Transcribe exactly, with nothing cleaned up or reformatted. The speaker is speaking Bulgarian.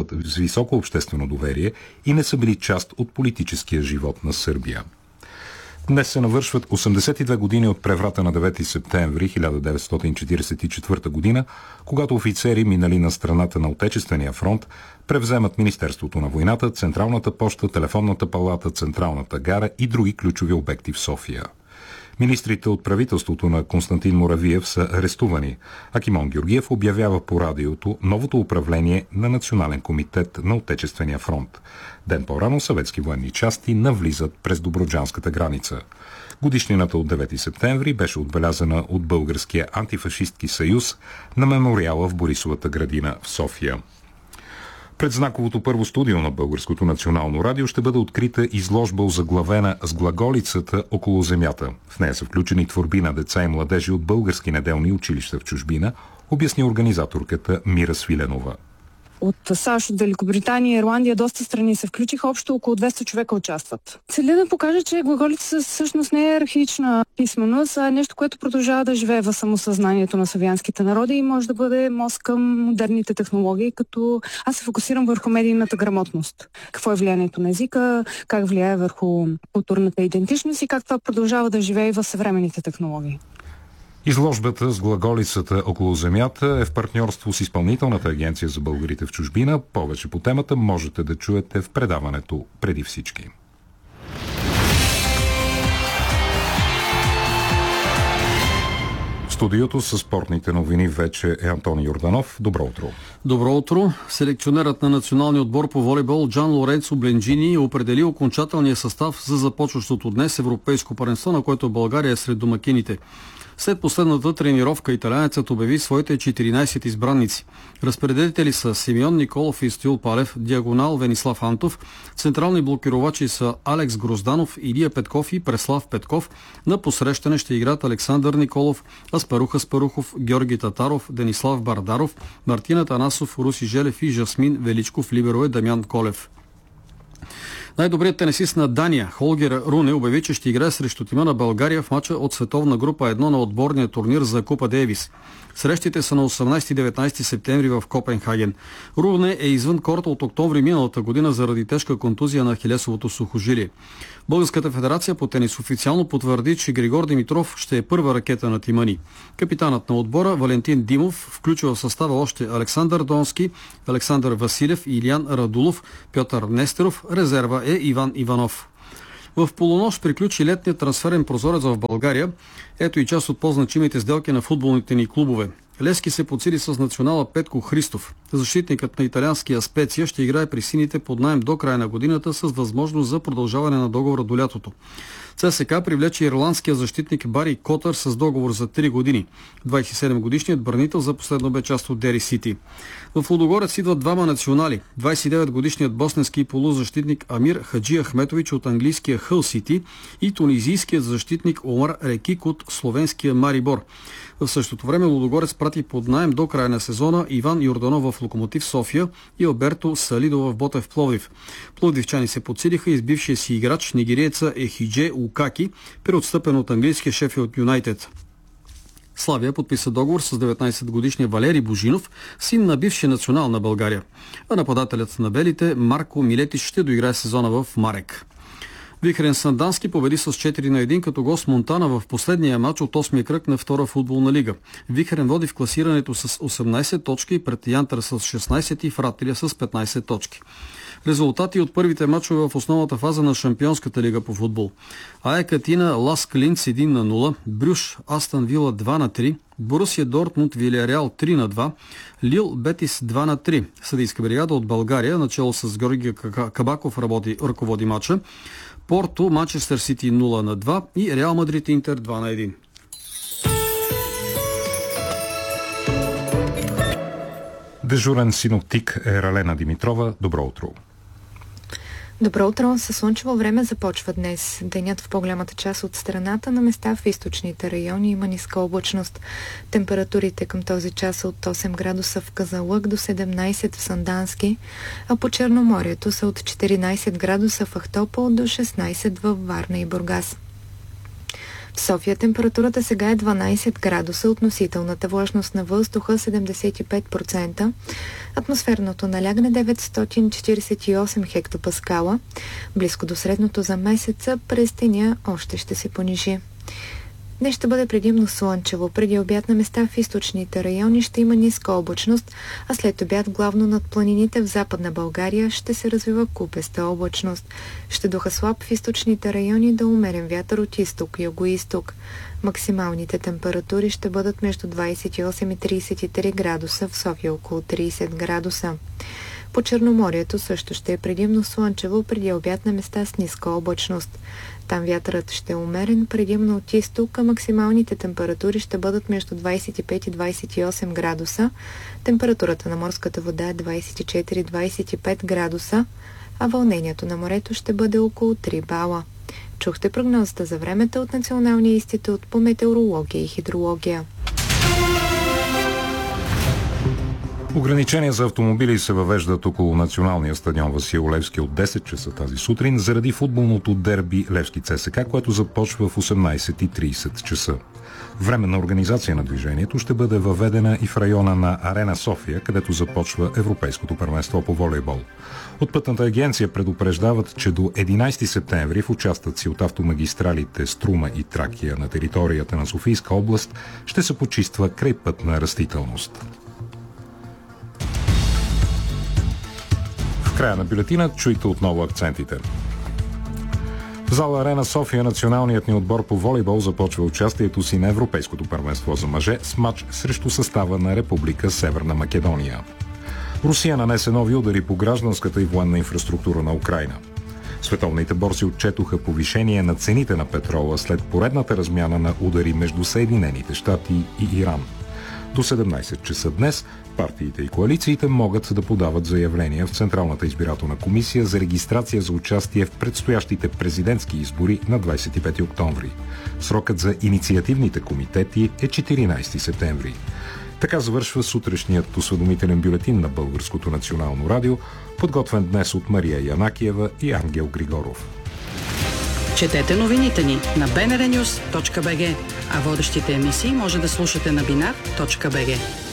ползват с високо обществено доверие и не са били част от политическия живот на Сърбия. Днес се навършват осемдесет и две години от преврата на девети септември хиляда деветстотин четиридесет и четвърта година, когато офицери, минали на страната на Отечествения фронт, превземат Министерството на войната, Централната поща, Телефонната палата, Централната гара и други ключови обекти в София. Министрите от правителството на Константин Муравиев са арестувани, а Кимон Георгиев обявява по радиото новото управление на Национален комитет на Отечествения фронт. Ден по-рано съветски военни части навлизат през добруджанската граница. Годишнината от девети септември беше отбелязана от Българския антифашистки съюз на мемориала в Борисовата градина в София. Пред знаковото първо студио на Българското национално радио ще бъде открита изложба, озаглавена с глаголицата около земята. В нея са включени творби на деца и младежи от български неделни училища в чужбина, обясни организаторката Мира Свиленова. От САЩ, от Великобритания, Ирландия, доста страни се включиха, общо около двеста човека участват. Целя да покажа, че глаголицата всъщност не е архаична писменост, а е нещо, което продължава да живее в самосъзнанието на славянските народи и може да бъде мост към модерните технологии, като аз се фокусирам върху медийната грамотност. Какво е влиянието на езика, как влияе върху културната идентичност и как това продължава да живее в съвременните технологии. Изложбата с глаголицата около земята е в партньорство с Изпълнителната агенция за българите в чужбина. Повече по темата можете да чуете в предаването Преди всички. В студиото с спортните новини вече е Антони Йорданов. Добро утро. Добро утро. Селекционерът на националния отбор по волейбол Джан Лоренцо Бленджини е определил окончателния състав за започващото днес европейско първенство, на което България е сред домакините. След последната тренировка италианецът обяви своите четиринайсет избранници. Разпределители са Симеон Николов и Стоил Палев, диагонал Венислав Антов, централни блокировачи са Алекс Грозданов, Илия Петков и Преслав Петков. На посрещане ще играят Александър Николов, Аспарух Аспарухов, Георги Татаров, Денислав Бардаров, Мартин Атанасов, Руси Желев и Жасмин Величков, либеро е Дамян Колев. Най-добрият тенисист на Дания, Холгер Руне, обяви, че ще играе срещу тима на България в мача от световна група едно на отборния турнир за Купа Дейвис. Срещите са на осемнайсети и деветнайсети септември в Копенхаген. Руне е извън корта от октомври миналата година заради тежка контузия на ахилесовото сухожилие. Българската федерация по тенис официално потвърди, че Григор Димитров ще е първа ракета на тима ни. Капитанът на отбора Валентин Димов включва в състава още Александър Донски, Александър Василев, Илиян Радулов, Пьотър Нестеров, резерва е Иван Иванов. В полунощ приключи летният трансферен прозорец в България. Ето и част от по-значимите сделки на футболните ни клубове. Лески се подсили с национала Петко Христов. Защитникът на италианския Специя ще играе при сините под наем до края на годината с възможност за продължаване на договора до лятото. ЦСКА привлече ирландския защитник Бари Котър с договор за три години. двайсет и седем годишният бранител за последно бе част от Дери Сити. В Лудогорец идват двама национали. двайсет и девет годишният босненски полузащитник Амир Хаджи Ахметович от английския Хъл Сити и тунизийският защитник Омар Рекик от словенския Марибор. В същото време Лудогорец прати под наем до края на сезона Иван Йорданов в Локомотив София и Алберто Салидо в Ботев Пловдив. Пловдивчани се подсилиха и с бившия си играч нигериеца Ехидже Укаки, преотстъпен от английския Шефилд Юнайтед. Славия подписа договор с деветнайсетгодишния Валери Божинов, син на бившия национал на България. А нападателят на белите Марко Милетич ще доиграе сезона в Марек. Вихрен Сандански победи с четири на едно като гост Монтана в последния матч от осмия кръг на втора футболна лига. Вихрен води в класирането с осемнайсет точки, пред Янтър с шестнайсет и Фратилия с петнайсет точки. Резултати от първите мачове в основната фаза на Шампионската лига по футбол. АЕК Атина Ласк Линц едно на нула, Брюш Астън Вила два на три, Борусия Дортмунд Вилиареал три на два, Лил Бетис два на три. Съдийска бригада от България, начало с Георги Кабаков работи, ръководи мача. Порто Манчестър Сити нула на два и Реал Мадрид Интер два на едно. Дежурен синоптик е Ралена Димитрова. Добро утро. Добро утро. Със слънчево време започва днес. Денят в по-голямата част от страната, на места в източните райони има ниска облачност. Температурите към този час са от осем градуса в Казанлък до седемнайсет в Сандански, а по Черноморието са от четиринайсет градуса в Ахтопол до шестнайсет във Варна и Бургас. В София температурата сега е дванайсет градуса, относителната влажност на въздуха седемдесет и пет процента, атмосферното налягане деветстотин четирийсет и осем хектопаскала, близко до средното за месеца, през деня още ще се понижи. Днес ще бъде предимно слънчево. Преди обяд на места в източните райони ще има ниска облачност, а след обяд главно над планините в Западна България ще се развива купеста облачност. Ще духа слаб в източните райони да умерен вятър от изток и югоизток. Максималните температури ще бъдат между двайсет и осем и трийсет и три градуса, в София около трийсет градуса. По Черноморието също ще е предимно слънчево, преди обяд на места с ниска облачност. Там вятърът ще е умерен, предимно от изток, а максималните температури ще бъдат между двайсет и пет и двайсет и осем градуса. Температурата на морската вода е двайсет и четири до двайсет и пет градуса, а вълнението на морето ще бъде около три бала. Чухте прогнозата за времето от Националния институт по метеорология и хидрология. Ограничения за автомобили се въвеждат около националния стадион Васил Левски от десет часа тази сутрин заради футболното дерби Левски ЦСКА, което започва в осемнайсет и трийсет часа. Временна организация на движението ще бъде въведена и в района на Арена София, където започва Европейското първенство по волейбол. От Пътната агенция предупреждават, че до единайсети септември в участъци от автомагистралите Струма и Тракия на територията на Софийска област ще се почиства крайпътна растителност. В края на бюлетина чуйте отново акцентите. В зала Арена София националният ни отбор по волейбол започва участието си на Европейското първенство за мъже с матч срещу състава на Република Северна Македония. Русия нанесе нови удари по гражданската и военна инфраструктура на Украйна. Световните борси отчетоха повишение на цените на петрола след поредната размяна на удари между Съединените щати и Иран. До седемнайсет часа днес партиите и коалициите могат да подават заявления в Централната избирателна комисия за регистрация за участие в предстоящите президентски избори на двайсет и пети октомври. Срокът за инициативните комитети е четиринайсети септември. Така завършва сутрешният осведомителен бюлетин на Българското национално радио, подготвен днес от Мария Янакиева и Ангел Григоров. Четете новините ни на би ен ар нюз точка би джи, а водещите емисии може да слушате на бинар точка би джи.